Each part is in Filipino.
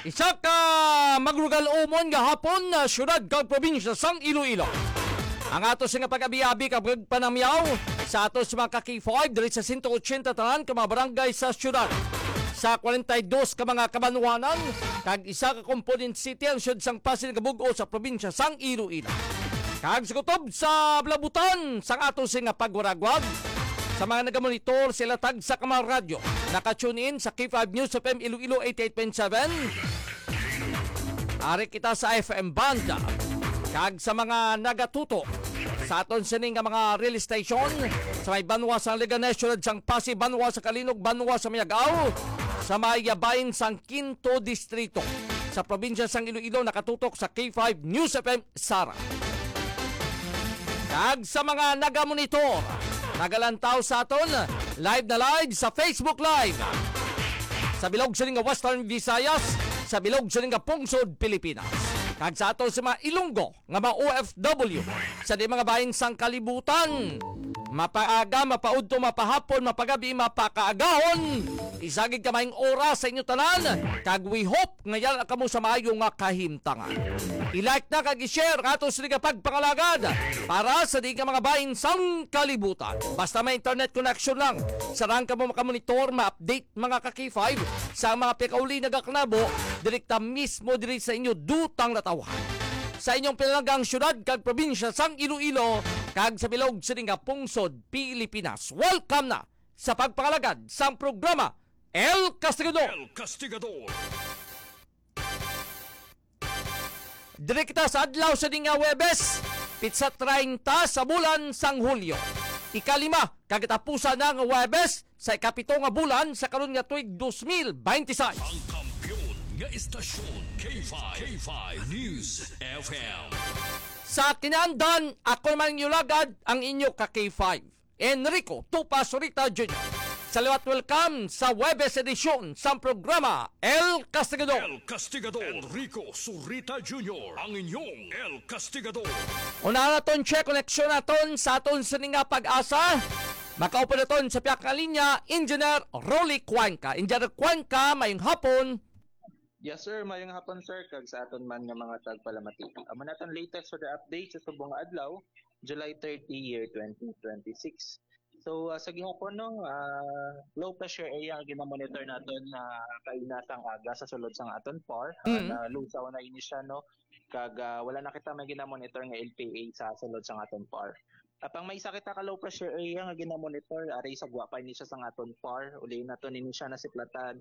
Isa ka magrugal umon nga hapon na syudad kag probinsya sang Iloilo. Ang atos nga pag-abi-abi kag panamyaw sa atos mga ka-K5 diri sa 180 tanan ka mga barangay sa syudad. Sa 42 ka mga kabanwanan kag isa ka component city ang syud sang Pasig nga bug-o sa probinsya sang Iloilo. Kag sukutob sa blabutan sang atos nga pagwaragwag. Sa mga nagamonitor sila tag sa kamang radyo. Naka-tune in sa K5 News FM Iloilo 88.7. Ari kita sa FM Banda. Kag sa mga nagatuto sa aton sining nga mga rail station sa may Banwa sa Leganes, sang Pasig, Banwa sa Kalinog, Banwa sa Mayagaw, sa may Yabayin sang Quinto Distrito sa probinsya sang Iloilo nakatutok sa K5 News FM Sara. Kag sa mga nagamonitor nagalantaw sa aton live na live sa Facebook Live sa bilog sining nga Western Visayas, sa bilog sining nga Pungsod, Pilipinas. Kag sa aton sa mga Ilonggo nga mga OFW sa di mga bahin sang kalibutan, mapaaga, mapaudto, mapahapon, mapagabi, mapakaagahon, isagig kamayng oras sa inyo tanan, kag we hope nga yan kamo sa maayo nga kahimtangan. I-like na kag i-share ato sa nga pagpangalagad para sa di ka mga bahin sang kalibutan. Basta may internet connection lang, sarang ka mo makamonitor, ma-update mga ka-K5 sa mga pikauli nagaknabo, direkta mismo diri sa inyo dutang natawahan. Sa inyong pinalagang syudad kag probinsya sang Iloilo kag sa bilog sining nga Pungsod, Pilipinas. Welcome na sa pagpangalagad sang programa El Castigador. El Castigador. Direkta sa adlaw sa nga Huwebes, pitsa 30 sa bulan sang Hulyo. Ikalima kagatapusan ng Huwebes sa ikapito nga bulan sa karon nga tuig 2026. Ang kampiyon nga istasyon K5 News FM. Sa kinandan, ako naman lagad ang inyo ka-K5, Enrico Tupas Rita Jr. Salawat welcome sa Huwebes edisyon sa programa El Castigador. El Castigador. Enrico Surita Jr. Ang inyong El Castigador. Una naton check connection naton sa aton sininga pag-asa. Makaupo naton sa piyak na linya, Engineer Rolly Cuenca. Engineer Cuenca, mayong hapon. Yes sir, mayong hapon sir, kag sa aton man nga mga tagpalamati. Amo naton latest for the update sa subong adlaw, July 30 year 2026. So sa gihapon no, low pressure area ang ginamonitor naton na kainasang aga sa sulod sang aton par. Na lusaw na ini siya no, kag wala na kita may ginamonitor nga LPA sa sulod sang aton par. Apang may isa kita ka low pressure area nga ginamonitor aray sa guwapay ni siya sang aton par. Uli naton ini siya nasiplatan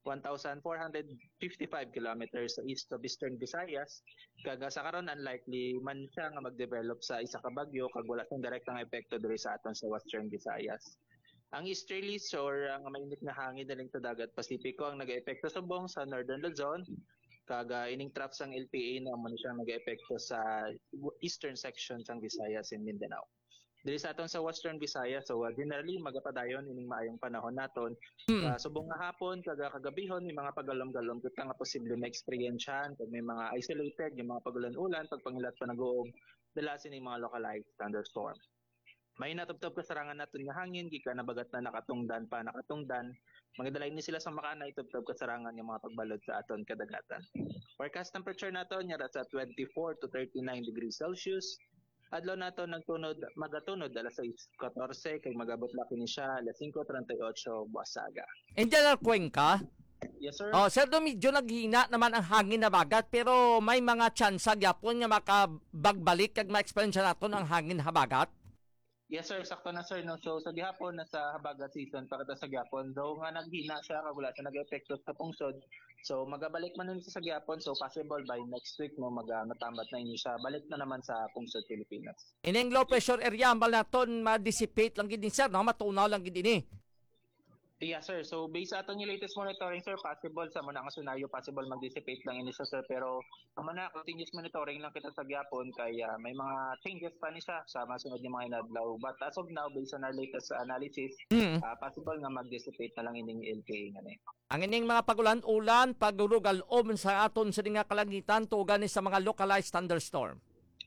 1,455 kilometers sa east of Eastern Visayas. Kag sa karon unlikely man siya nga mag-develop sa isa ka bagyo kag wala siyang direktang epekto diri sa aton sa Western Visayas. Ang easterly shore nga mainit nga hangin daling sa dagat Pasipiko ang nag-eepekto subong sa Northern Luzon. Kag ining traps ang LPA na man siya nag-eepekto sa eastern section sang Visayas and Mindanao. Dili sa aton sa Western Visayas, so generally magapadayon ining maayong panahon naton. Subong nga hapon kag kagabihon may mga pagalom-galom kita nga posible na experiencehan kag may mga isolated yung mga pagulan-ulan pagpangilat pa nag-uog dala sining mga localized thunderstorm. May natubtob kasarangan naton nga hangin gikan nabagat na nakatungdan. Magdalay ni sila sa makana itubtob kasarangan yung mga pagbalod sa aton kadagatan. Forecast temperature naton nya sa 24 to 39 degrees Celsius. Adlaw nato nagtunod magatunod alas 6:14 kay magabot la kini siya alas 5:38 buwasaga. Engineer Cuenca. Yes sir. Oh, sir, medyo naghina naman ang hangin na bagat pero may mga tsansa gyapon nga makabagbalik kag ma-experience naton ang hangin habagat. Yes sir, sakto na sir no. So sa gihapon nasa habagat season pa kita sa gihapon. Though nga naghina siya kag wala siya nag-epekto sa pungsod. So magabalik man nun sa gihapon, so possible by next week mo matambat na ini siya. Balik na naman sa Pungsod, Pilipinas. Ining low pressure area ambal naton ma-dissipate lang gid ni sir, no? Matunaw lang gid ini. Yes sir, so based sa aton yung latest monitoring sir, possible sa muna nga scenario, possible mag-dissipate lang ini siya sir, pero amo na continuous monitoring lang kita sa gihapon kay may mga changes pa ni siya sa masunod nga mga inadlaw. But as of now, based on our latest analysis, possible nga mag-dissipate na lang ining LPA nga ni. Ang ining mga pagulan-ulan, pagrugal-om sa aton sa nga kalangitan tugan ni sa mga localized thunderstorm.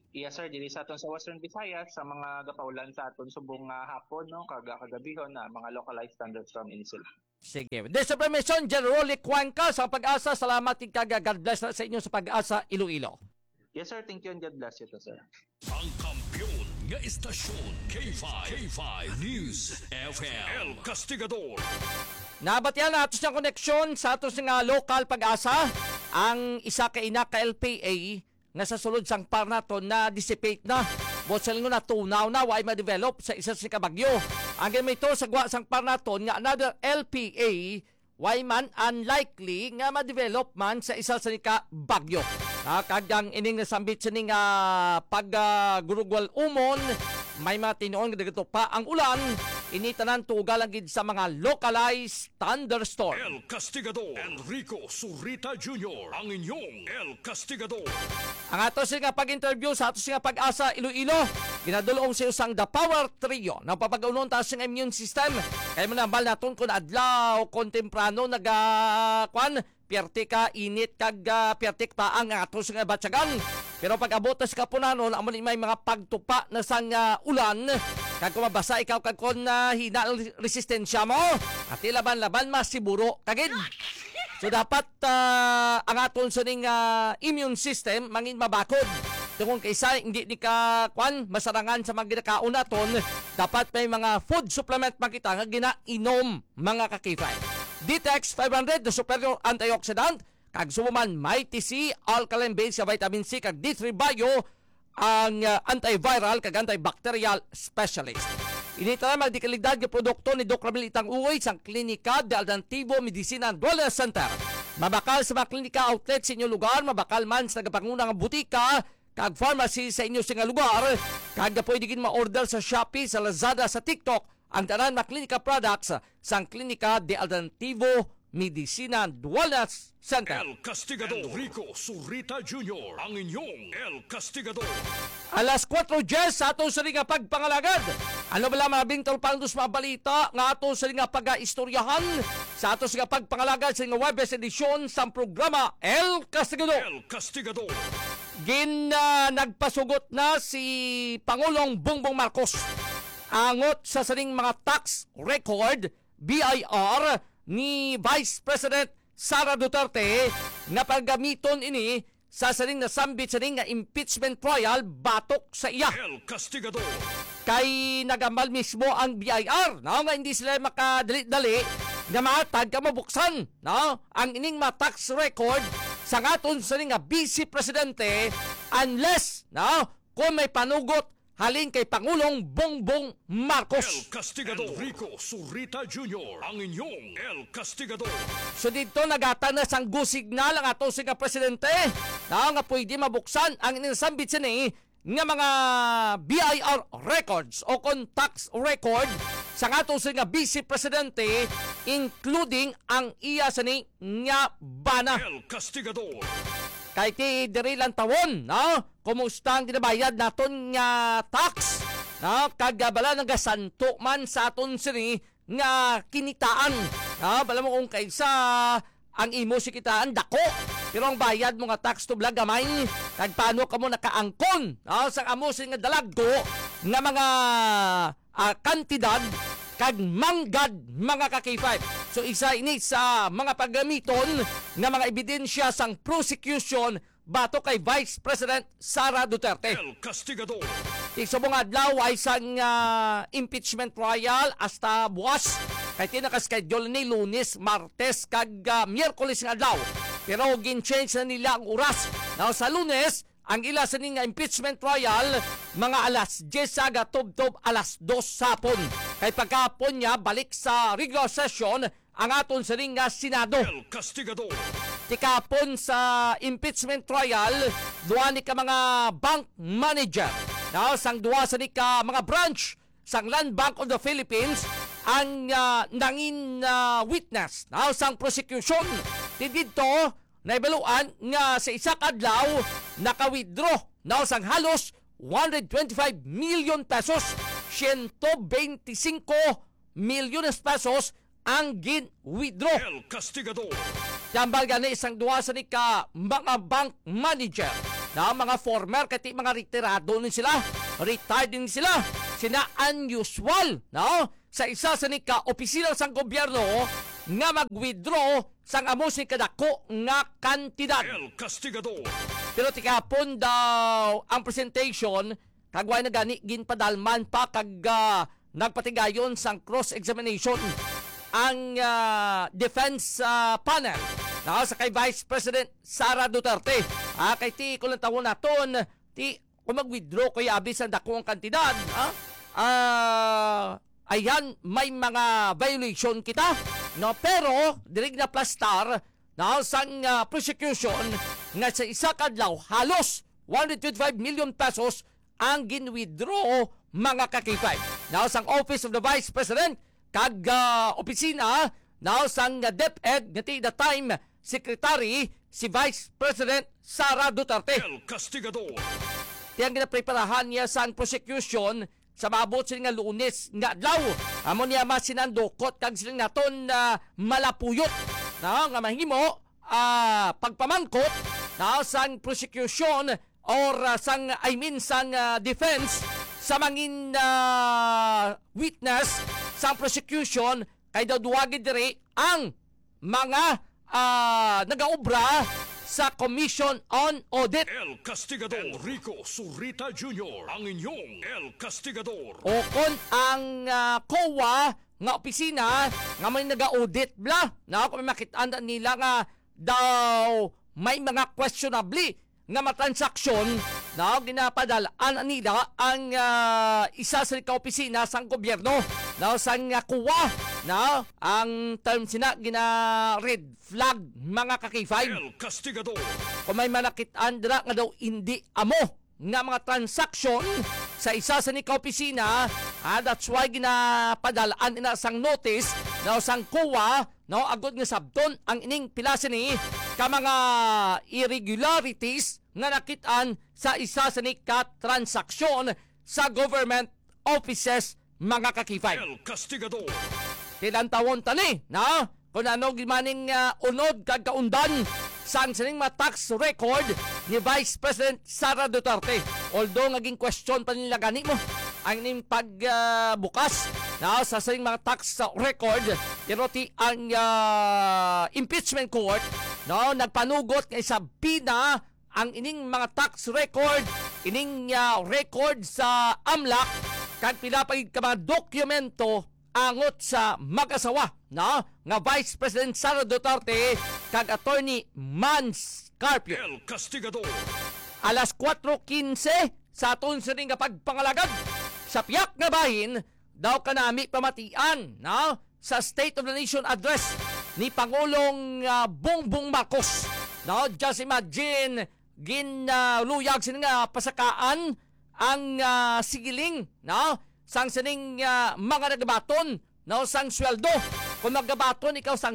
Yes sir, dili sa aton sa Western Visayas sa mga gapaulan sa aton subong hapon no kagabihon na mga localized thunderstorm ini sila. Sige. This information, General Cuenca sa Pag-asa. Salamat kaga. God bless sa inyo sa Pag-asa, Iloilo. Yes sir, thank you and God bless you to sir. Ang kampiyon nga istasyon K5 News FM El Castigador. Nabatian na atos ng koneksyon sa atos nga local Pag-asa. Ang isa ka ina ka LPA nga sa sulod sang parnaton na dissipate na. Botsa lingon na tunaw na why ma-develop sa isa sa kabagyo. Ang gamito sa gwa sang parnaton nga another LPA why man unlikely nga ma-develop man sa isa sa nika bagyo. Kagang ining nasambit sa ning pag-gurugwal umon may matinoon nga dagito pa ang ulan initanan tugal ang gid sa mga localized thunderstorm. El Castigador, Enrico Surita Jr., ang inyong El Castigador. Ang ato nga pag-interview sa ato nga Pag-asa Iloilo, ginadulong sa usang The Power Trio na papag-unon ta sa immune system. Kaya mo nambal naton kung adlaw kontemprano nagakwan perti ka init kag pertik pa ang ato nga batsagan. Pero pag abot sa kapunanon amo ni may mga pagtupa na sang ulan kag kumabasa ikaw kag kon hina ang resistensya mo at ilaban-laban masiburo kagid. So dapat ang aton sa ning immune system mangin mabakod. Tungkol kaysa hindi di ka masarangan sa mga ginakaon naton, dapat may mga food supplement makita nga ginainom mga kakifay. Ditex 500 the superior antioxidant kag sumuman Mighty C alkaline base sa vitamin C kag D3 Bio ang antiviral kag antibacterial specialist. Inita na magdikaligdad ng produkto ni Dr. Ramil Itang Uy sa Klinika de Alternativo Medicina and Wellness Center. Mabakal sa mga klinika outlet sa inyong lugar, mabakal man sa nagapangunang butika, kag pharmacy sa inyo sa lugar, kag pwede gin ma-order sa Shopee, sa Lazada, sa TikTok, ang tanan mga klinika products sa Klinika de Alternativo Medicina and Wellness Center. El Castigador, Enrico Surita Jr., ang inyong El Castigador. Alas 4:10 sa ato sa nga pagpangalagad. Ano bala mabing talpandos mabalita nga ato sa nga pag-istoryahan sa ato sa pagpangalagad sa nga Webes edisyon sa programa El Castigador. El Castigador. Nagpasugot na si Pangulong Bongbong Marcos angot sa saning mga tax record BIR ni Vice President Sara Duterte na paggamiton ini sa saning nasambit sa nga impeachment trial batok sa iya. El Castigador. Kay nagamal mismo ang BIR, no? Nga hindi sila makadali-dali na matag ka mabuksan, no? Ang ining mga tax record sa ngaton sa nga Vice Presidente unless, no? Kung may panugot halin kay Pangulong Bongbong Marcos. El Castigador, Enrico Surita Jr., ang inyong El Castigador. So dito nagatanas ang go signal ang ato sa presidente na nga pwede mabuksan ang inasambit sa ni nga mga BIR records o tax record sa ato sa Vice Presidente including ang iya sa ni nga bana. El Castigador. Kahit diri lang tawon, no? Kumusta ang ginabayad naton nga tax? No? Kagabala nagasanto man sa aton sini nga kinitaan. No? Bala mo kung kaysa ang imo si kitaan dako. Pero ang bayad mo nga tax to gamay. Kag paano ka mo nakaangkon? No? Sa amo sini nga dalagdo nga mga kantidad kag manggad mga kakifay. So isa ini sa mga paggamiton nga mga ebidensya sang prosecution bato kay Vice President Sara Duterte. El Castigador. Igsubong adlaw ay sang impeachment trial hasta buwas. Kay tinaka-schedule ni Lunes, Martes kag Miyerkules nga adlaw. Pero gin-change na nila ang oras. Now sa Lunes, ang ila sa nga impeachment trial, mga alas 10 saga tub-tub alas 2 sapon. Kay pagkapon niya, balik sa regular session ang aton sa nga Senado. El Castigador. Tikapon sa impeachment trial, duwa ni ka mga bank manager. Now, sang duwa sa ni ka mga branch sang Land Bank of the Philippines ang nangin witness. Now, sang prosecution. Dito, naibaluan nga sa isak adlaw naka-withdraw na sang halos 125 million pesos, 125 milyones pesos ang gin-withdraw. El Castigador. Tambal gani isang duwa sa ni ka mga bank manager na mga former kati mga retirado din sila, retired din sila, sina unusual no sa isa sa nika opisina sang gobyerno nga mag-withdraw sang amo si kadako nga kantidad. El Castigador. Pero tikapon daw ang presentation kagway na gani ginpadalman pa kag nagpatigayon sang cross-examination ang defense panel na sa kay Vice President Sara Duterte. Kay ti kulang tawon naton ti kung mag-withdraw ko abis ang dakong kantidad. Ayan, may mga violation kita. No, pero dirig na plastar na sang prosecution nga sa isa kadlaw halos 125 million pesos ang gin-withdraw mga kakipay. Now, sang Office of the Vice President, kag opisina, now, sang DepEd, ngati the time, Secretary, si Vice President Sara Duterte. El Castigador. Tiyang ginapreparahan niya sang prosecution sa maabot sila nga Lunes nga adlaw. Amo niya masinandukot kag sila naton malapuyot. Na nga mahimo pagpamangkot na sang prosecution or sang defense sa mangin witness sa prosecution kay daw duwagid diri ang mga nagaobra sa Commission on Audit. El Castigador. Enrico Surita Jr. Ang inyong El Castigador. O kon ang COA nga opisina nga may naga-audit bla. Na kung may makitaan nila nga daw may mga questionably nga matransaksyon na ginapadalaan nila ang isa sa kaopisina sang gobyerno na sang COA na ang term sina gina red flag mga kakifay. El Castigador. Kung may manakitaan dira nga daw hindi amo nga mga transaksyon sa isa sa ni kaopisina, that's why ginapadalaan ina sang notice na sang COA no agud nga sabton ang ining pilasin ni ka mga irregularities nga nakitaan sa isa sa ni transaksyon sa government offices mga kakifay. El Castigador. Tilang tawon tani na kung ano gimaning unod kag kaundan sang sining mga tax record ni Vice President Sara Duterte. Although naging question pa nila gani mo ang ining pagbukas na sa sining mga tax record, pero ti ang impeachment court no nagpanugot nga isabi na ang ining mga tax record, ining record sa AMLAC kag pinapagid ka mga dokumento angot sa mag-asawa na nga Vice President Sara Duterte kag Attorney Mans Carpio. El Castigador. Alas 4:15 sa aton sining nga pagpangalagad sa piyak nga bahin daw kanami pamatian na sa State of the Nation address ni Pangulong Bongbong Marcos. No, just imagine ginluyag sining pasakaan ang sigiling no sang sining mga nagabaton no sang sweldo. Kung nagabaton ikaw sang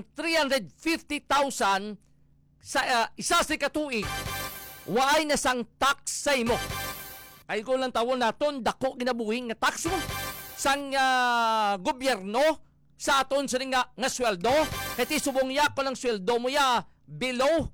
350,000 sa isa sa katuig, waay na sang tax sa imo. Ay ko lang tawon naton dako ginabuhing nga tax mo sang gobyerno sa aton sining nga sweldo. Kati subong ya ko lang sweldo mo ya below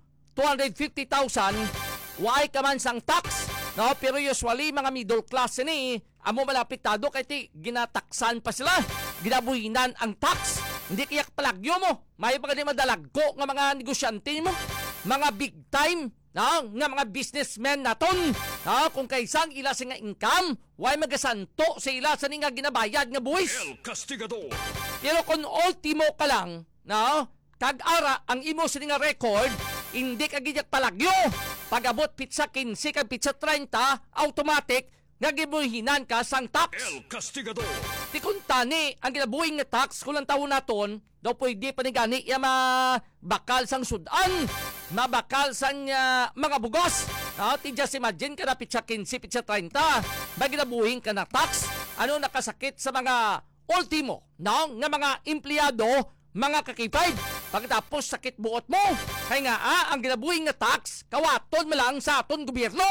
250,000, waay ka man sang tax. No, pero usually mga middle class ni amo malapitado kay ti ginataksan pa sila, ginabuhinan ang tax. Hindi kayak palagyo mo, may pa kani madalagko nga mga negosyante mo, mga big time no, nga mga businessmen naton. No, kung kaysang ila sa nga income, why magasanto sa ila sa nga ginabayad nga buwis. El Castigador. Pero kung ultimo ka lang, no, kag-ara ang imo sa nga record, hindi ka gidyak palagyo. Pag-abot pizza 15 kag pizza 30, automatic nga gibuhinan ka sang tax. El Castigador. Ti kung tani ang ginabuhing nga tax kulang taon naton, daw pwede pa ni gani mabakal sang sudan, mabakal sang mga bugos. Ti just imagine ka na pizza 15, pizza 30, ba ginabuhing ka na tax? Ano nakasakit sa mga ultimo, no? Nga mga empleyado, mga kakipay. Pagkatapos sakit buot mo, kaya nga ang ginabuhing nga tax, kawaton mo lang sa aton gobyerno.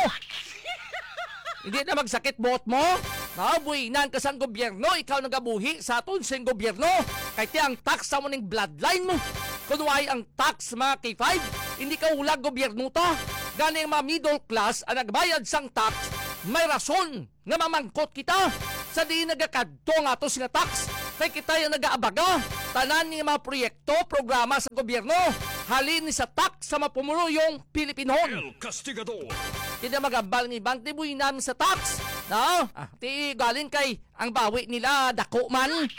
Hindi na magsakit buot mo, buhinan ka sa gobyerno, ikaw nagabuhi sa aton sa gobyerno. Kaya ang tax sa mo ng bloodline mo. Kunway ang tax mga K5, hindi ka ulag gobyerno ta. gani ang mga middle class ang nagbayad sang tax, may rason nga mamangkot kita sa di nagakadto nga atos nga tax. Kay kita yung nagaabaga, tanan ng mga proyekto, programa sa gobyerno, halin ni sa tax sa mapumuluyong Pilipinon. El Castigador. Hindi magambal ng ibang tibuhin namin sa tax. No? Ti galing kay ang bawi nila dako man.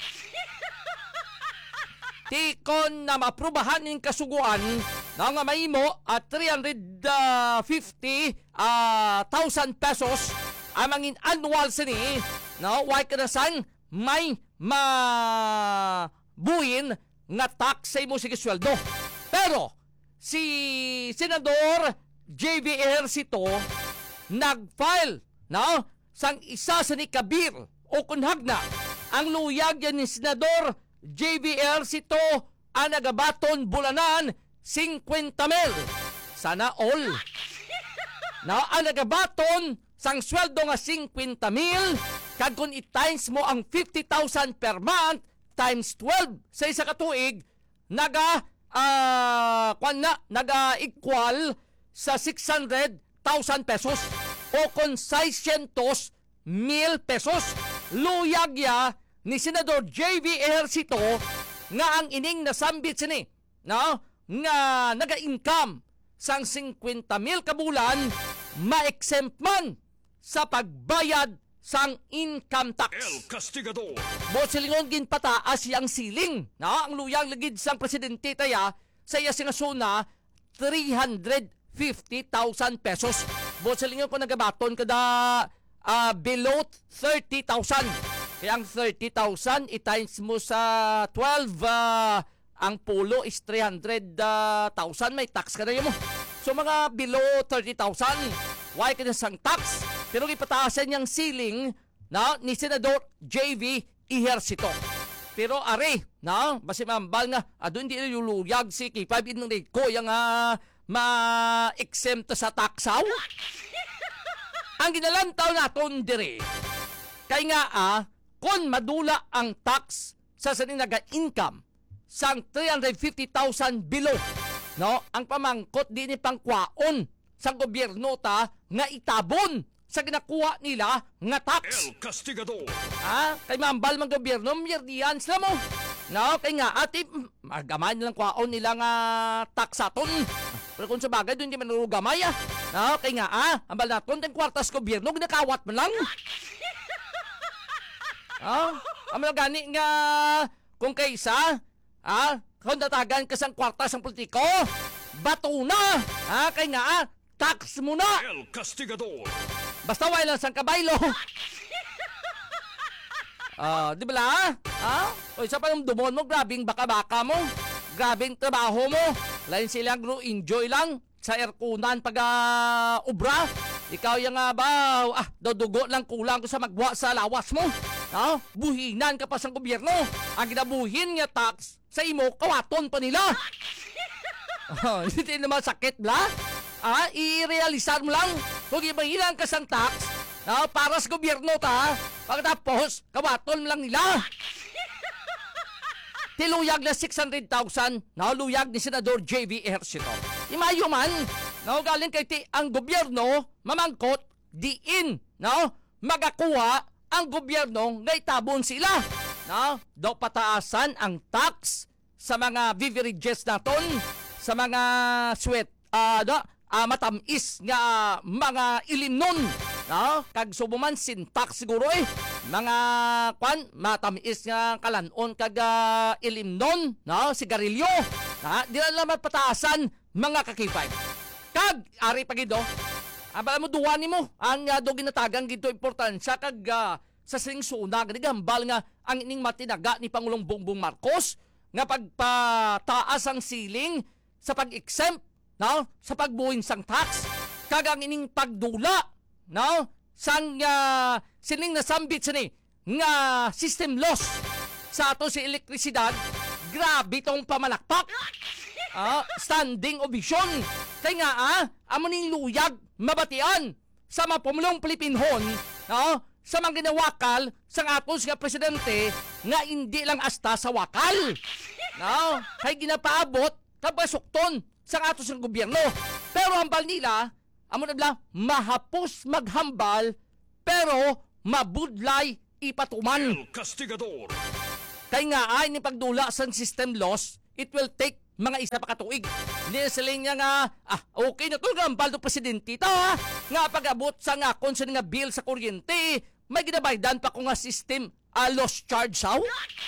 Ti kon na maaprubahan ng kasuguan na nga mahimo at 350,000 pesos amangin annual sini. No? Why kanasan may mabuhin nga tax sa imo sige sweldo. Pero si Senador J.V. Ejercito nag-file sang isa sa ni Kabir o kunhagna ang luyag yan ni Senador J.V. Ejercito ang nagabaton bulanan 50,000. Sana all. Ang nagabaton sang sweldo nga 50,000 kag kung i-times mo ang 50,000 per month times 12 sa isa ka tuig naga-equal sa 600,000 pesos o kung 600,000 pesos. Luyag ya ni Senador J.V. Ejercito nga ang ining nasambit sini nga naga-income sang 50,000 kabulan ma-exempt man sa pagbayad sang income tax. El Castigador. Silingon gin pataas yang siling. Ang luyang lagid sang presidente taya sa iya singa suna 350,000 pesos. Silingon ko nagabaton kada below 30,000. Kaya ang 30,000 i-times mo sa 12 ang pulo is 300,000 may tax ka na yun mo. So mga below 30,000 why ka sang tax? Pero ipataasan niyang ceiling ni Senador J.V. Ejercito. Pero are, basi mambal nga, doon di luluyag si K5 inong ko yung ma-exempt sa taxaw. Ang ginalantaw naton dire, kay nga kung madula ang tax sa saning naga-income sang 350,000 below, ang pamangkot di ni pangkwaon sa gobyerno ta nga itabon sa ginakuha nila nga tax. El Castigador. Kay mambal mang gobyerno, miyerdiyan sila mo. Kay nga ati, magamay nilang kwaon nila nga tax aton. Pero kung sa bagay, doon di man gamay kay nga ambal naton, yung kwartas gobyerno, ginakawat man lang. Amal gani nga, kung kaysa, kung datagan ka sang kwartas ang politiko, bato na. Kay nga tax mo na. El Castigador. Basta wala lang sang kabaylo. Di ba la? O isa pa yung dumon mo, grabing baka-baka mo. Grabing trabaho mo. Lain silang enjoy lang sa airconan pag ubra. Ikaw yung dudugo lang kulang ko sa magwa sa lawas mo. Buhinan ka pa sa gobyerno. Ang ginabuhin nga tax sa imo, kawaton pa nila. Hindi naman sakit bla? I-realisar mo lang kung ibahilan ka sang tax para sa gobyerno ta, pagkatapos kawaton lang nila. Tiluyag na 600,000 luyag ni Senador J.V. Ejercito. Imayo man, galing kay ang gobyerno mamangkot diin magakuha ang gobyerno nga itabon sila. Daw pataasan ang tax sa mga beverages naton, sa mga sweat matamis nga mga ilimnon. Kag subuman sintak siguro mga matamis nga kalanon kag ilimnon, sigarilyo. Di na naman pataasan mga kakipay. Kag ari pagido, abala mo duwani mo ang do ginatagang gito importansya kag sa singsuna gani gambal nga ang ining matinaga ni Pangulong Bongbong Marcos nga pagpataas ang siling sa pag-exempt sa pagbuhin sang tax, kagang ining pagdula sang sining nasambit sini nga system loss sa ato si elektrisidad. Grabe tong pamalakpak. Standing ovation. Kaya nga amo ning luyag mabatian sa mapumulong Pilipinhon sa mga ginawakal sang atos nga presidente nga hindi lang asta sa wakal. Kay ginapaabot kapasukton sa atos ng gobyerno. Pero hambal nila, amo na bla mahapos maghambal pero mabudlay ipatuman. El Castigador. Kay nga ay ni pagdula sa system loss, it will take mga isa pa katuig. Hindi na sila niya nga, okay na to nga ang baldo presidente ta, nga pag-abot sa nga konsen nga bill sa kuryente, may ginabaydan pa ko nga system loss charge saw.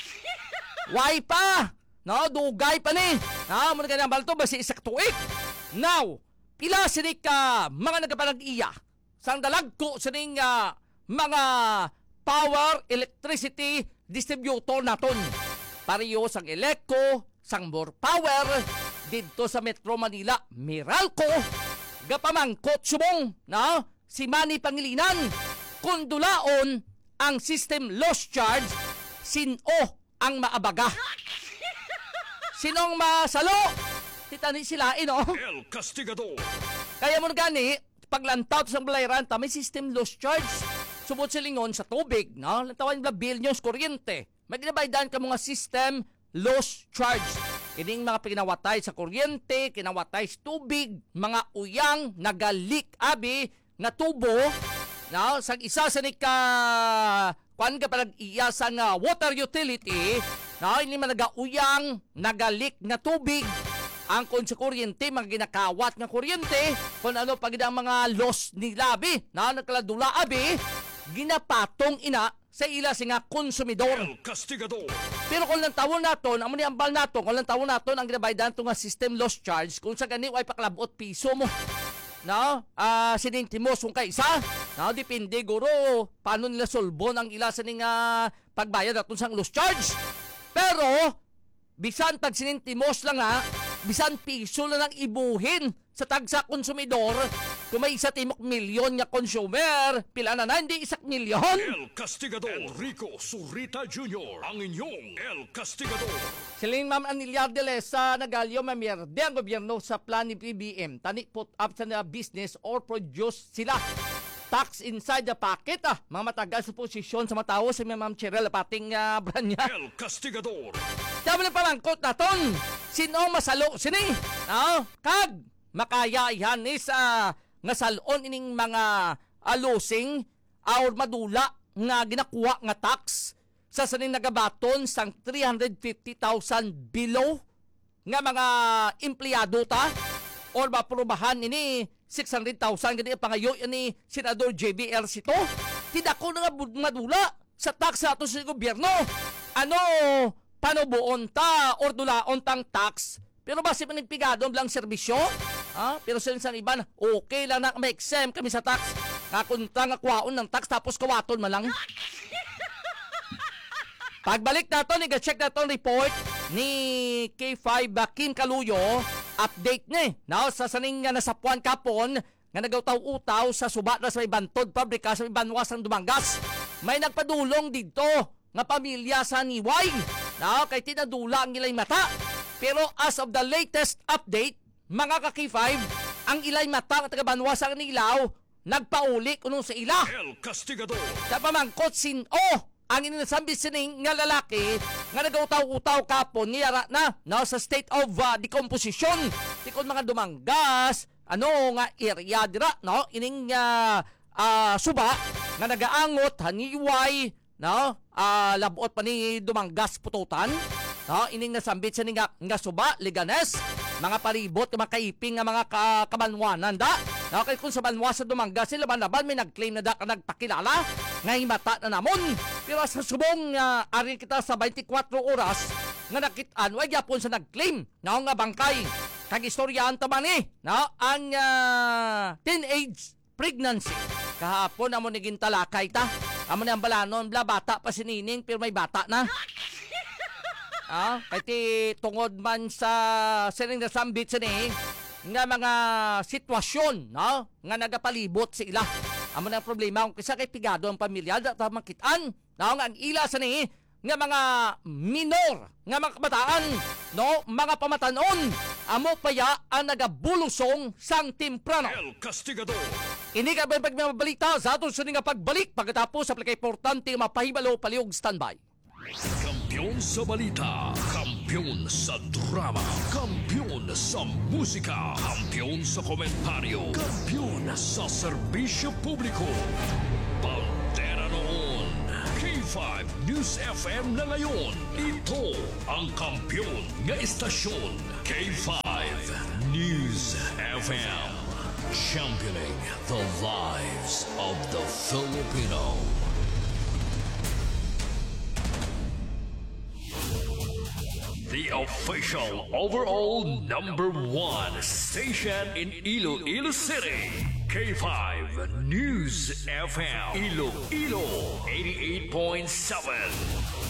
Why pa? No, dugay pa ni. Muna ka ng baldo, basi isa katuig. Now, pila sinig ka mga nagapanag-iya, sang dalag ko sining mga power, electricity, distributor naton. Pariyo sang Elecco, sang More Power, dito sa Metro Manila, Meralco, gapamangkot subong, na si Manny Pangilinan, kundulaon ang system loss charge, sino ang maabaga. Sinong masalo? Titani sila, El Castigador. Kaya mo gani, paglantaw sa balayran, may system loss charge. Subot silingon sa tubig, no? Lantawan nila bill nyo sa kuryente. May ginabaydan ka mga system loss charge. Ining mga pinawatay sa kuryente, kinawatay sa tubig, mga uyang, nagalik abi, nga tubo, no? Sa isa sa nika, kuan ka palag iya sa nga water utility, no? Ini man nagauyang, nagalik nga tubig, ang kon sa kuryente, mga ginakawat nga kuryente, kung ano pag ang mga loss ni labi, na nagkaladula abi, ginapatong ina sa ila nga konsumidor. El Castigador. Pero kung lang tawon naton, amo ni ambal naton, kung lang tawon naton ang ginabaydan to nga system loss charge, kung sa gani ay paklabot piso mo. No? Sininti mo sung kaisa. No, depende guro paano nila solbon ang ila sa nga pagbayad naton sang loss charge. Pero bisan tag sinintimos lang bisan piso lang ang ibuhin sa tagsa konsumidor, kung may isa timok milyon nga consumer, pila na hindi 1 milyon. El Castigador. Enrico Zurita Jr. Ang inyong El Castigador. Siling Ma'am Anilyar de Lesa nagalyo mamierde ang gobyerno sa plan ni PBM. Tani put up sa na business or produce sila. Tax inside the pocket mga matagal sa posisyon sa matawo si Ma'am Cheryl pating brand niya. El Castigador. Dami na pamangkot naton. Sino masalo sini? Kag makaya yan is nga salon ining mga alusing or madula nga ginakuha nga tax sa saning nagabaton sang 350,000 below nga mga empleyado ta or maprubahan ini 600,000 gani pangayo ni Senador JBL Sito. Tidak ko nga madula sa tax sa ato sa gobyerno. Ano panubuon ta or dulaon tang tax pero basi manigpigado lang serbisyo. Pero sa iban, okay lang na may exempt kami sa tax. Kakunta nga kwaon ng tax tapos kawaton man lang. Pagbalik nato, nag-check nato report ni K5 Kim Kaluyo, update ni. Now, sa saning nga nasapuan kapon, nga nagautaw-utaw sa suba na sa may bantod pabrika sa may banwas ng Dumangas. May nagpadulong dito nga pamilya sa Niway. Now, kay tinadula ang ilay mata. Pero as of the latest update, mga ka-K5, ang ilay mata at taga-banwas ang nilaw, nagpauli kunong sa ila. El Castigador. Sa pamangkot ang inasambi sining nga lalaki nga nagautaw-utaw kapon niyara na sa state of decomposition. Tikon mga Dumangas, nga area dira, no? Ining suba nga nagaangot haniway, no? Labot pa ni Dumangas pututan. No, ining nasambit sa nga suba, Liganes, mga palibot, mga kaiping, mga kabanwanan da. No, kay kung sa banwa sa Dumangas, sila laban may nag-claim na da ka nagpakilala, nga himata na namon. Pero sa subong, arin kita sa 24 oras, nga nakitaan, wag yapon sa nag-claim, no, nga bangkay. Kag-istoryahan taman no, ang teenage pregnancy. Kahapon, amo naging talakay ta. Amo na ang balanon, bata pa sinining, pero may bata na. Kaya tungod man sa sining nasambit sini nga mga sitwasyon, no? Nga nagapalibot sa ila. Amo na problema kung kisa kay pigado ang pamilya at makitaan, no? Nga ang ila sini nga mga minor, nga mga kabataan, no? Mga pamatanon, amo paya ang nagabulusong sang timprano. El Castigador. Ini ka ba pagmabalita sa ato sa nga pagbalik pagkatapos sa importante mapahibalo paliog standby. Kampiyon sa balita, kampiyon sa drama, kampiyon sa musika, kampiyon sa komentaryo, kampiyon sa serbisyo publiko. Pantera noon, K5 News FM na ngayon. Ito ang kampiyon nga istasyon, K5 News FM. Championing the lives of the Filipino. The official overall #1 station in Iloilo City. K5 News FM. Iloilo 88.7.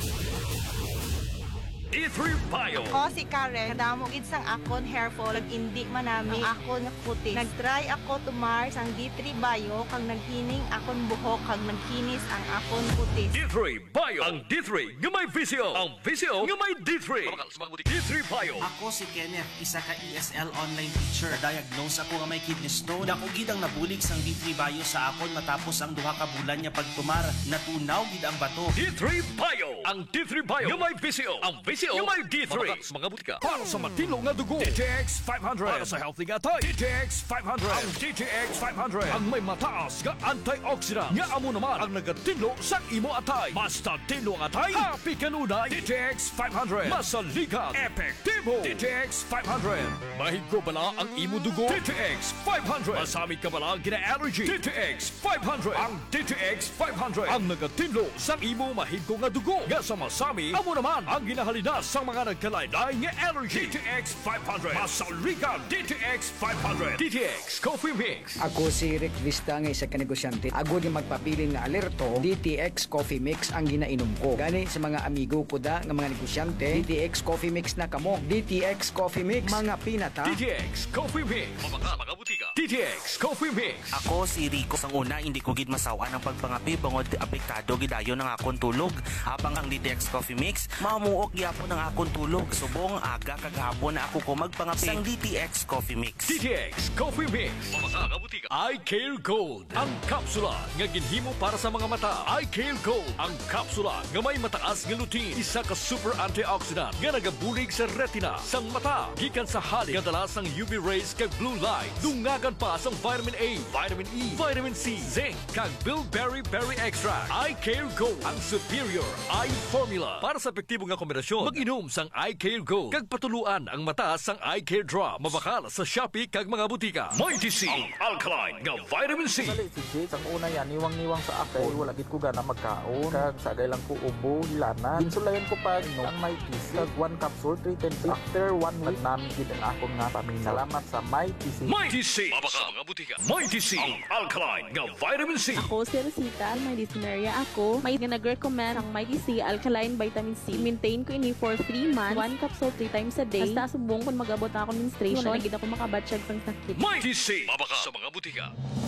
D3 Bio. Ako si Karen, kadamo gid sang akon hair fall, indi manami ang akon puti. Nagtry ako tumar sang D3 Bio kang naghining akon buhok kang nagkinis ang akon puti. D3 Bio. Ang D3 nga may visyo. Ang visyo nga may D3. D3 Bio. Ako si Kenneth, isa ka ESL online teacher. Diagnose ako nga may kidney stone. Dako gid ang nabulig sang D3 Bio sa akon matapos ang duha ka bulan niya pagtumar. Natunaw gid ang bato. D3 Bio. Ang D3 Bio nga may visyo. Ang visyo nga may D3. Mga butika. Para sa matino nga dugo. DTX 500. Para sa healthy nga tay. DTX 500. Ang DTX 500. Ang may mataas nga antioxidant. Nga amo naman ang nagatino sa imo atay. Basta tino ang atay. Happy kanunay. DTX 500. Masaligan. Epektibo. DTX 500. Mahigko bala ang imo dugo. DTX 500. Masami ka bala gina-allergy. DTX 500. Ang DTX 500. Ang nagatino sa imo mahigko nga dugo. Nga sa masami, amo naman ang ginahalina sa mga nagkalaylay nga allergy. DTX 500. Masaligan. DTX 500. DTX Coffee Mix. Ako si Rick Vista nga isa ka negosyante. Agod nga magpabilin nga alerto, DTX Coffee Mix ang ginainom ko. Gani sa mga amigo ko da nga mga negosyante, DTX Coffee Mix na kamo. DTX Coffee Mix, mga pinata. DTX Coffee Mix. Mga butika. DTX Coffee Mix. Ako si Rico. Sang una, hindi ko gid masawa ng pagpangapi bangod apektado gidayon ng akon tulog. Habang ang DTX Coffee Mix, mamuok gyapon ng akon tulog. Subong aga kagahapon na ako ko magpangapi sang DTX Coffee Mix. DTX Coffee Mix. Mga butika. I Care Gold. Ang kapsula nga ginhimo para sa mga mata. I Care Gold. Ang kapsula nga may mataas nga lutein. Isa ka super antioxidant nga nagabulig sa retina sang mata. Gikan sa halik nga dala sang UV rays kag blue light. Dungagan pa sang vitamin A, vitamin E, vitamin C, zinc kag bilberry berry extract. I Care Gold. Ang superior eye formula para sa epektibo nga kombinasyon. Mag-inom sang I Care Gold kag patuluan ang mata sang I Care Drop. Mabakal sa Shopee kag mga butika. Mighty C. Ang alkaline nga vitamin C. Dali si Jade, ang una yan, niwang-niwang sa akin. Wala gid ko gana magkaon. Kag sagay lang ko ubo, hilana. Insulayan ko pa ang Mighty C. Kag 1 capsule, 3 times. After 1 week, namin gid ang akong nga paminaw. Salamat sa Mighty C. Mighty C. Mabakal mga butika. Mighty C. Ang alkaline nga vitamin C. Ako si Rosita, may dyspnea ako. May nag-recommend ang Mighty C Alkaline Vitamin C. Maintain ko ini for 3 months. 1 capsule 3 times a day. Basta subong kung mag-abot ako menstruation. Wala gid ako makabatsyag sang sakit. Mighty C. Mabakal sa mga butika.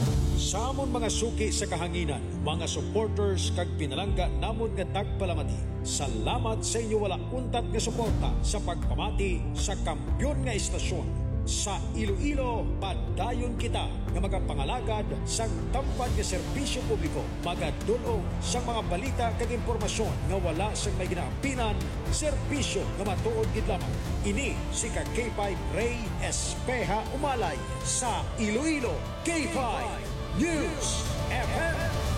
Sa amon mga suki sa kahanginan, mga supporters kag pinalangga namon nga tagpalamati. Salamat sa inyo wala untat nga suporta sa pagpamati sa kampyon nga istasyon. Sa Iloilo, padayon kita nga magapangalagad sa tampad nga serbisyo publiko. Magadulong sa mga balita kag impormasyon nga wala sang may ginaapinan, serbisyo nga matuod gid lamang. Ini si K5 Ray Espeha Umalay sa Iloilo, K5 News FM.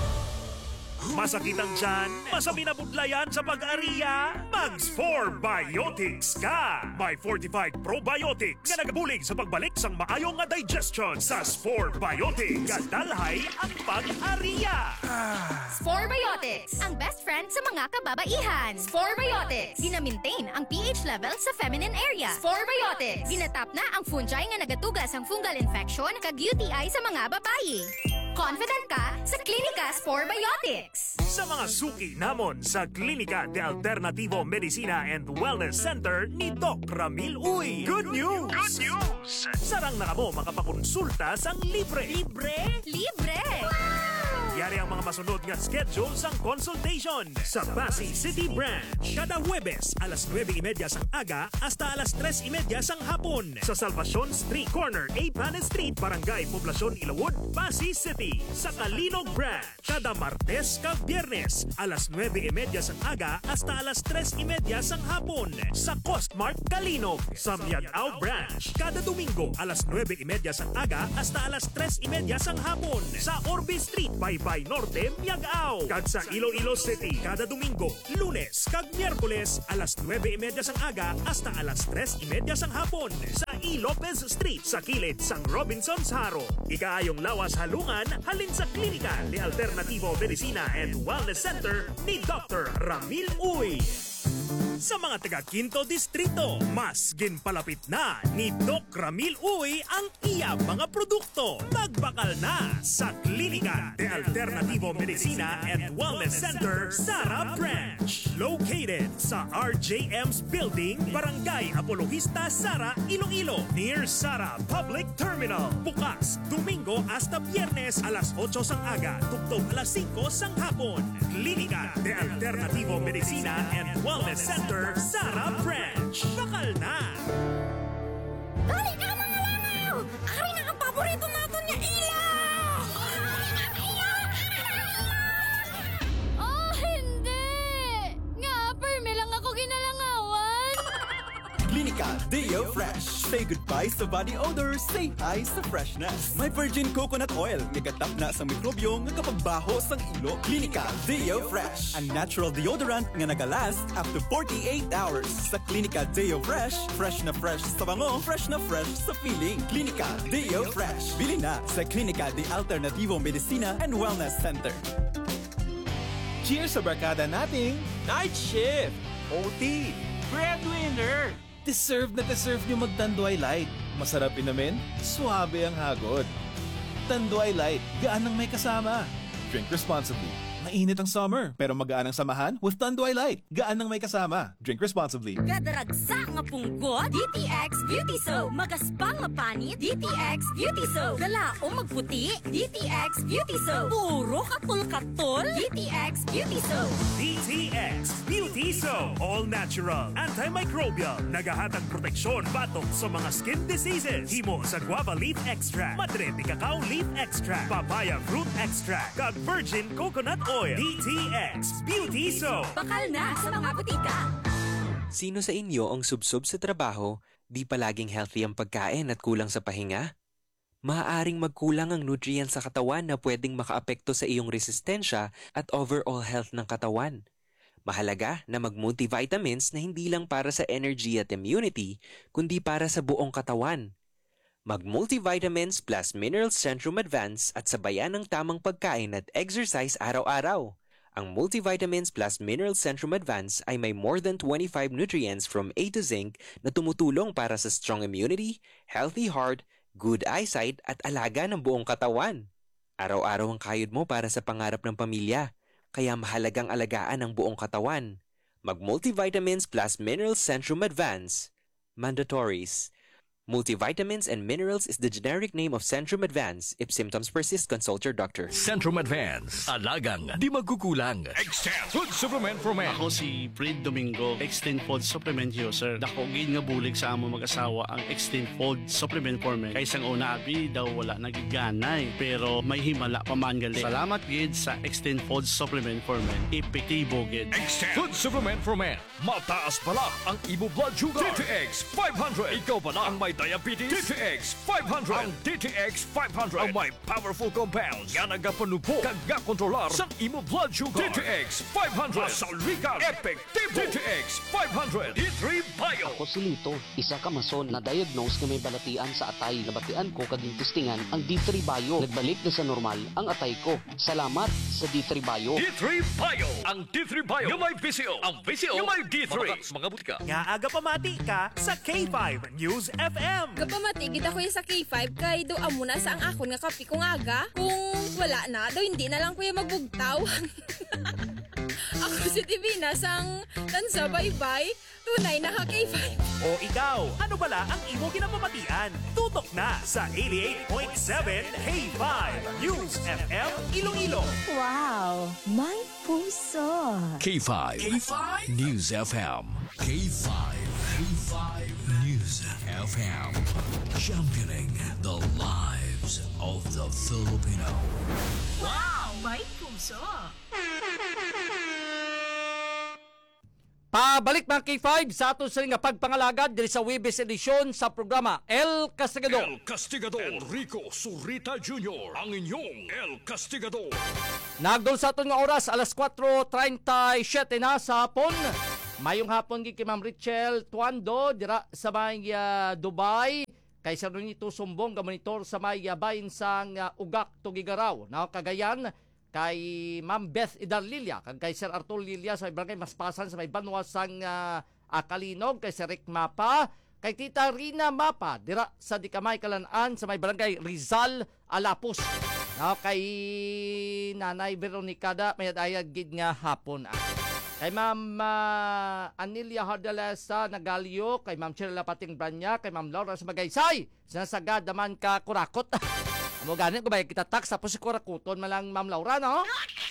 Masakit ang tiyan? Masami na budlayan sa pag-ariya? Mag-4 Biotics ka! May Fortified Probiotics nga nagabulig sa pagbalik sang maayong nga digestion sa Spore Biotics. Kadalhay ang pag-ariya! Spore Biotics, ang best friend sa mga kababaihan. Spore Biotics, gina-maintain ang pH level sa feminine area. Spore Biotics, ginatap na ang fungi nga nagatugas ang fungal infection kag UTI sa mga babae. Confident ka sa Klinika Spore Biotics. Sa mga suki namon sa Klinika de Alternativo Medicina and Wellness Center ni Doc Ramil Uy. Good news! Good news! Sarang na mo makapakonsulta sang libre. Libre? Libre! Wow! Yari ang mga masunod nga schedule sang consultation sa Pasig City Branch. Kada Huwebes, alas 9:30 sang aga hasta alas 3:30 sang hapon sa Salvacion Street Corner, A. Panes Street, Barangay Poblacion, Ilawod, Pasig City. Sa Kalinog Branch, kada Martes kag Biyernes, alas 9:30 sang aga hasta alas 3:30 sang hapon sa Costmart Kalinog. Sa Miagao Branch, kada Domingo, alas 9:30 sang aga hasta alas 3:30 sang hapon sa Orbe Street, Baybay Norte, Miagao. Kag sa Iloilo City, kada Domingo, Lunes kag Miyerkules, alas 9:30 sang aga hasta alas 3:30 sang hapon sa E. Lopez Street sa kilid sang Robinson's Haro. Ikaayong lawas halungan halin sa klinika ni Alternativo Medicina and Wellness Center ni Dr. Ramil Uy. Sa mga taga Quinto Distrito, mas ginpalapit na ni Doc Ramil Uy ang iya mga produkto. Magbakal na sa Klinika de Alternativo Medicina and Wellness Center, Sara Branch. Located sa RJM's Building, Barangay Apologista, Sara, Iloilo, near Sara Public Terminal. Bukas, Domingo hasta Biyernes, alas 8 sang aga, tugtog alas 5 sang hapon. Klinika de Alternativo Medicina and Wellness Center, Sara Branch. Bakal na! Dali ka mga langaw! Ari na ang paborito natin niya ilaw! Oh, hindi! Nga, perme lang ako ginalangawan! Klinika Deo Fresh. Say goodbye sa body odor, say hi sa freshness. May virgin coconut oil, nagatap na sa mikrobyo nga kapagbaho sang ilo. Klinika Deo Fresh. Ang natural deodorant nga nagalast after 48 hours. Sa Klinika Deo Fresh, fresh na fresh sa bango, fresh na fresh sa feeling. Klinika Deo Fresh. Bili na sa Klinika de Alternativo Medicina and Wellness Center. Cheers sa barkada nating Night Shift, OT, Breadwinner. Deserve nyo mag-Tanduay Light. Masarap inamin, suabe ang hagod. Tanduay Light, gaan ang may kasama. Drink responsibly. Mainit ang summer, pero magaan ang samahan with Tanduay Light. Gaan ang may kasama. Drink responsibly. Kadaragsa nga punggot, DTX Beauty Soap. Magaspang nga panit, DTX Beauty Soap. Galaong magputi, DTX Beauty Soap. Puro katol-katol, DTX Beauty Soap. DTX Beauty Soap. All natural, antimicrobial, nagahatag proteksyon batok sa mga skin diseases. Himo sa guava leaf extract, madre de cacao leaf extract, papaya fruit extract, kag virgin coconut oil. DTX Beauty Soap. Bakal na sa mga butika. Sino sa inyo ang subsob sa trabaho, di palaging healthy ang pagkain at kulang sa pahinga? Maaaring magkulang ang nutrients sa katawan na pwedeng makaapekto sa iyong resistensya at overall health ng katawan. Mahalaga na mag-multivitamins na hindi lang para sa energy at immunity, kundi para sa buong katawan. Mag-multivitamins plus Minerals Centrum Advance at sabayan ng tamang pagkain at exercise araw-araw. Ang Multivitamins plus Minerals Centrum Advance ay may more than 25 nutrients from A to zinc na tumutulong para sa strong immunity, healthy heart, good eyesight at alaga ng buong katawan. Araw-araw ang kayod mo para sa pangarap ng pamilya, kaya mahalagang alagaan ang buong katawan. Mag-Multivitamins plus Minerals Centrum Advance. Mandatories. Multivitamins and minerals is the generic name of Centrum Advance. If symptoms persist, consult your doctor. Centrum Advance. Alagang di magkukulang. Extend Food Supplement for Men. Ako si Fred Domingo, Extend Food Supplement user. Dako gid nga bulig sa amo mag-asawa ang Extend Food Supplement for Men. Kaysa ang una abi daw wala nagiganay, pero may himala pa man gali. Salamat gid sa Extend Food Supplement for Men. Epektibo gid. Extend Food Supplement for Men. Mataas pala ang imo blood sugar. DTX 500. Ikaw pala ang may diabetes. DTX 500. Ang DTX 500 ang may powerful compounds nga nagapanubo kag kontrolar sa imo blood sugar. DTX 500 masaligan epektibo. DTX 500 D3 Bio. Ako si Lito, isa ka mason na diagnose na may balatian sa atay. Nabatian ko kaging testingan ang D3 Bio. Nagbalik na sa normal ang atay ko. Salamat sa D3 Bio. D3 Bio. Ang D3 Bio yung may VCO. Ang VCO yung may D3. Mga butika. Nga aga pamati ka sa K5 News FM. Kapamatigid ako yung sa K5 kay do amo na sa ang akon nga kapi kong aga. Kung wala na, daw hindi na lang kuya magbugtaw. Ako si Divina sang tansa bye-bye. Tunay na ka-K5. O ikaw, ano bala ang imo kinapamatian? Tutok na sa 88.7 K5 News FM Iloilo. Wow, may puso. K5. News FM. K5. News FM. Championing the lives of the Filipino. Wow, may puso. Pabalik mga K5 sa aton sa nga pagpangalagad diri sa Webes edisyon sa programa El Castigador. El Castigador. Enrico Surita Jr. Ang inyong El Castigador. Nagdol sa aton nga oras alas 4:37 na sa hapon. Mayong hapon gi kay Ma'am Richel Tuando dira sa may Dubai. Kay Sir Ronito Sumbong ga monitor sa may bahin sang Ugak Tugigaraw. Na Cagayan. Kay Ma'am Beth Idarlilia, kay Sir Arturo Lilia sa barangay Maspasan sa may Banwasang Akalinog, kay Sir Rick Mapa, kay Tita Rina Mapa, dira sa Dikamay Kalanaan sa may barangay Rizal Alapos. No, kay Nanay Veronicada, may adayag gid nga hapon. Kay Ma'am Anilia Hardalesa Nagalio, kay Ma'am Cheryl Pating Branya, kay Ma'am Laura sa Magaysay, sinasagad naman ka kurakot. Mo ganin ko ba kita tax tapos si kurakuton malang Ma'am Laura no?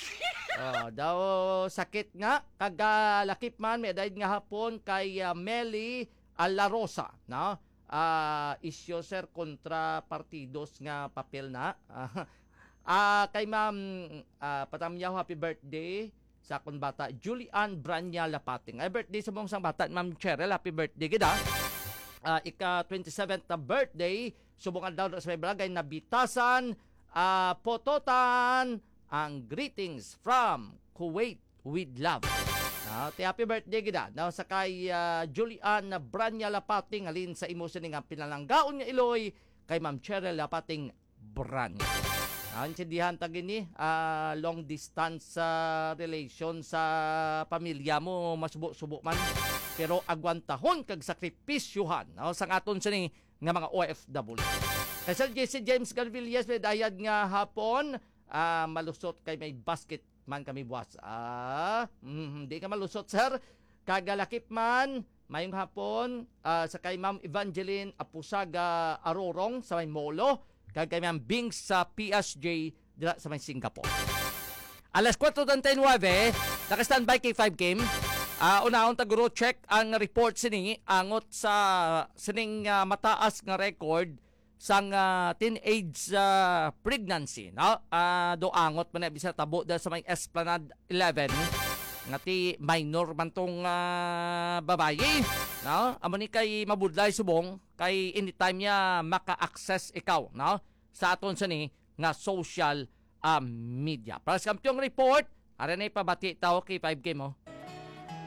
Daw sakit nga kagalakip man may daid nga hapon kay Meli Alarosa no? Isyo sir kontra partidos nga papel na. Kay Ma'am patamyaw happy birthday sa akong bata Julian Branya Lapating. Ay birthday sa mong sang bata Ma'am Cheryl, happy birthday gid ika 27th na birthday subungan daw sa may barangay na Bitasan Pototan ang greetings from Kuwait with love. Happy birthday gida daw sa kay Julian Branya Lapating alin sa imo sining pinalanggaon nga iloy kay Ma'am Cheryl Lapating Branya. Intindihan ta gini long distance relation sa pamilya mo masubo-subo man pero agwantahon kag sakripisyuhan sang aton sini nga mga OFW. Kay Sir Jesse James Garvillas may dayad nga hapon malusot kay may basket man kami buwas. Hindi ka malusot sir. Kagalakip man mayong hapon sa kay Ma'am Evangeline Apusaga Arorong sa may Molo. Kay Ma'am Bings sa PSG dira sa may Singapore. Alas 4:39 naka-standby kay 5 game. Unahon taguro check ang report sini angot sa sining mataas nga record sang teenage pregnancy no do angot man bisa tabo dahil sa may Esplanade 11 ngati minor man tong babaye no amo ni kay mabudlay subong kay anytime niya maka-access ikaw no sa aton sini nga social media para sa kampyong report ara na ipabati tao kay 5K mo.